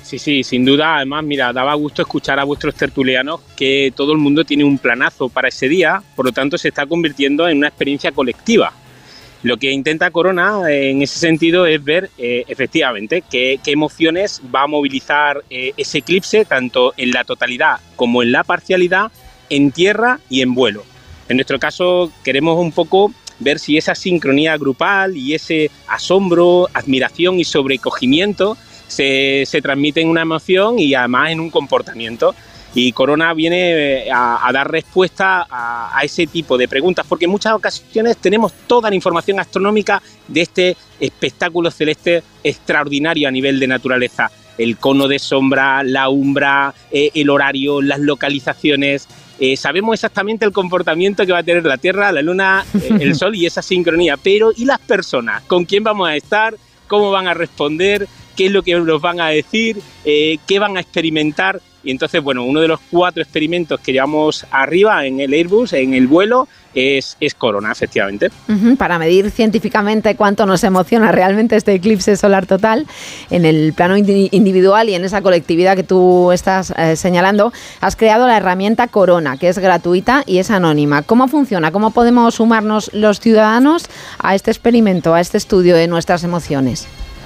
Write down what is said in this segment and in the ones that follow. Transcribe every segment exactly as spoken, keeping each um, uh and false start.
Sí, sí, sin duda. Además, mira, daba gusto escuchar a vuestros tertulianos que todo el mundo tiene un planazo para ese día, por lo tanto se está convirtiendo en una experiencia colectiva. Lo que intenta Corona eh, en ese sentido es ver eh, efectivamente qué, qué emociones va a movilizar eh, ese eclipse, tanto en la totalidad como en la parcialidad, en tierra y en vuelo. En nuestro caso queremos un poco ver si esa sincronía grupal y ese asombro, admiración y sobrecogimiento se, se transmite en una emoción y además en un comportamiento. Y Corona viene a, a dar respuesta a, a ese tipo de preguntas, porque en muchas ocasiones tenemos toda la información astronómica de este espectáculo celeste extraordinario a nivel de naturaleza. El cono de sombra, la umbra, eh, el horario, las localizaciones. Eh, sabemos exactamente el comportamiento que va a tener la Tierra, la Luna, eh, el Sol y esa sincronía. Pero ¿y las personas? ¿Con quién vamos a estar? ¿Cómo van a responder? ¿Qué es lo que nos van a decir? Eh, ¿Qué van a experimentar? Y entonces, bueno, uno de los cuatro experimentos que llevamos arriba en el Airbus, en el vuelo, es, es Corona, efectivamente. Uh-huh, para medir científicamente cuánto nos emociona realmente este eclipse solar total, en el plano individual y en esa colectividad que tú estás eh, señalando, has creado la herramienta Corona, que es gratuita y es anónima. ¿Cómo funciona? ¿Cómo podemos sumarnos los ciudadanos a este experimento, a este estudio de nuestras emociones?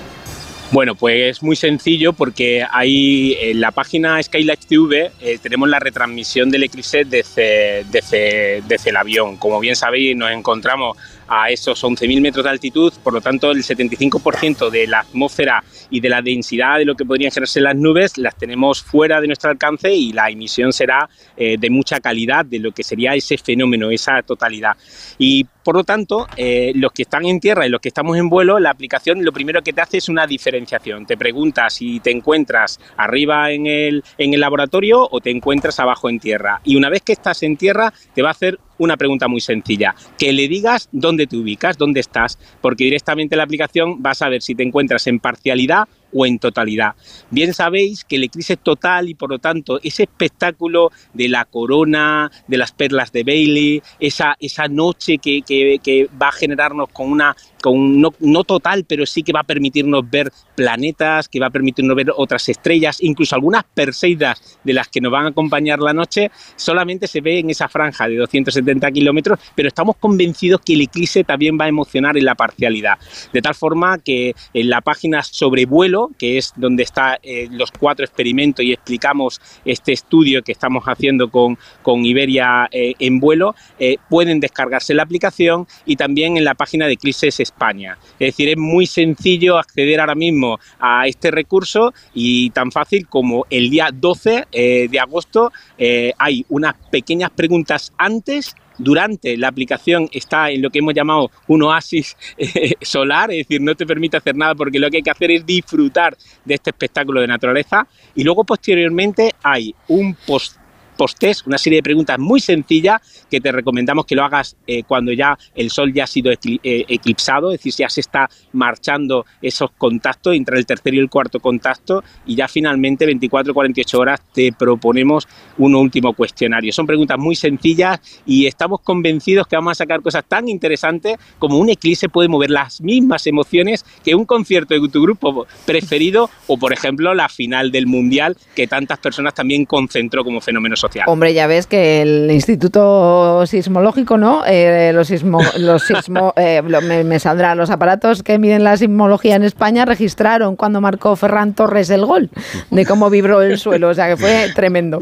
Bueno, pues muy sencillo, porque ahí en la página Skylight T V eh, tenemos la retransmisión del eclipse desde, desde, desde el avión. Como bien sabéis, nos encontramos a esos once mil metros de altitud, por lo tanto el setenta y cinco por ciento de la atmósfera y de la densidad de lo que podrían generarse las nubes las tenemos fuera de nuestro alcance y la emisión será eh, de mucha calidad de lo que sería ese fenómeno, esa totalidad. Y por lo tanto, eh, los que están en tierra y los que estamos en vuelo, la aplicación lo primero que te hace es una diferenciación. Te pregunta si te encuentras arriba en el, en el laboratorio o te encuentras abajo en tierra. Y una vez que estás en tierra, te va a hacer una pregunta muy sencilla, que le digas dónde te ubicas, dónde estás, porque directamente la aplicación va a saber si te encuentras en parcialidad o en totalidad. Bien sabéis que el eclipse total y por lo tanto ese espectáculo de la corona, de las perlas de Bailey, esa, esa noche que, que, que va a generarnos con una, con no, no total, pero sí que va a permitirnos ver planetas, que va a permitirnos ver otras estrellas, incluso algunas perseidas de las que nos van a acompañar la noche, solamente se ve en esa franja de doscientos setenta kilómetros, pero estamos convencidos que el eclipse también va a emocionar en la parcialidad. De tal forma que en la página sobre vuelo, que es donde están eh, los cuatro experimentos y explicamos este estudio que estamos haciendo con, con Iberia eh, en vuelo, eh, pueden descargarse la aplicación y también en la página de Eclipses España. Es decir, es muy sencillo acceder ahora mismo a este recurso y tan fácil como el día doce eh, de agosto eh, hay unas pequeñas preguntas antes. Durante la aplicación está en lo que hemos llamado un oasis eh, solar, es decir, no te permite hacer nada porque lo que hay que hacer es disfrutar de este espectáculo de naturaleza. Y luego posteriormente hay un post post-test, una serie de preguntas muy sencillas que te recomendamos que lo hagas eh, cuando ya el Sol ya ha sido eclip eh, eclipsado, es decir, ya se está marchando esos contactos entre el tercer y el cuarto contacto y ya finalmente veinticuatro a cuarenta y ocho horas te proponemos un último cuestionario. Son preguntas muy sencillas y estamos convencidos que vamos a sacar cosas tan interesantes como un eclipse puede mover las mismas emociones que un concierto de tu grupo preferido o, por ejemplo, la final del Mundial que tantas personas también concentró como fenómeno social. Hombre, ya ves que el Instituto Sismológico, ¿no? Eh, los sismo, los sismo, eh, me, me saldrá, los aparatos que miden la sismología en España registraron cuando marcó Ferran Torres el gol, de cómo vibró el suelo, o sea que fue tremendo.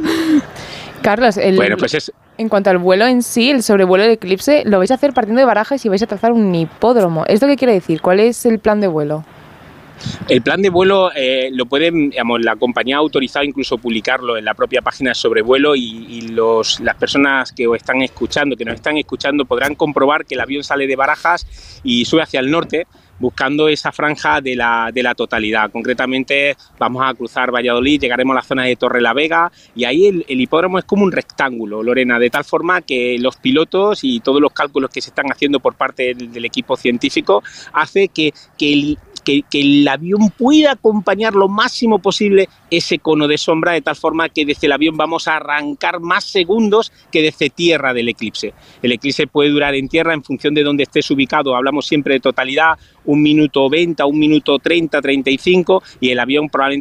Carlos, el, bueno, pues es... en cuanto al vuelo en sí, el sobrevuelo del eclipse, lo vais a hacer partiendo de Barajas y vais a trazar un hipódromo. ¿Esto qué quiere decir? ¿Cuál es el plan de vuelo? El plan de vuelo eh, lo pueden, digamos, la compañía ha autorizado incluso publicarlo en la propia página de sobrevuelo y, y los, las personas que os están escuchando, que nos están escuchando, podrán comprobar que el avión sale de Barajas y sube hacia el norte, buscando esa franja de la, de la totalidad. Concretamente vamos a cruzar Valladolid, llegaremos a la zona de Torrelavega y ahí el, el hipódromo es como un rectángulo, Lorena, de tal forma que los pilotos y todos los cálculos que se están haciendo por parte del, del equipo científico hace que, que el Que, que el avión pueda acompañar lo máximo posible ese cono de sombra, de tal forma que desde el avión vamos a arrancar más segundos que desde tierra del eclipse. El eclipse puede durar en tierra en función de dónde estés ubicado, hablamos siempre de totalidad, un minuto veinte, un minuto treinta, treinta y cinco, y el avión probablemente